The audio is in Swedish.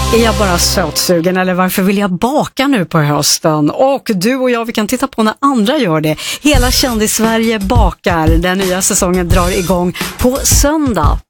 Är jag bara sötsugen eller varför vill jag baka nu på hösten? Och du och jag, vi kan titta på när andra gör det. Hela Kändis-Sverige bakar. Den nya säsongen drar igång på söndag.